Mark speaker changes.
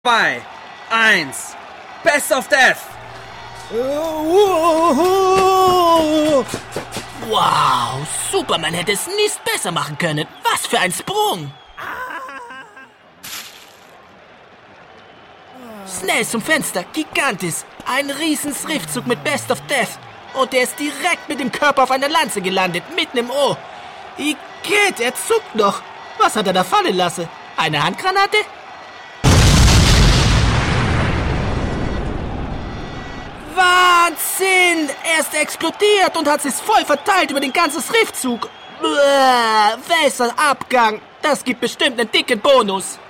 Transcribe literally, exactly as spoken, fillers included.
Speaker 1: zwei, eins, Best of Death!
Speaker 2: Wow, Superman hätte es nicht besser machen können. Was für ein Sprung! Schnell zum Fenster, gigantisch. Ein riesen Schriftzug mit Best of Death. Und er ist direkt mit dem Körper auf einer Lanze gelandet, mitten im Ohr. Igitt, er zuckt noch. Was hat er da fallen lassen? Eine Handgranate? Wahnsinn! Er ist explodiert und hat sich voll verteilt über den ganzen Schriftzug. Bäh, welcher Abgang. Das gibt bestimmt einen dicken Bonus.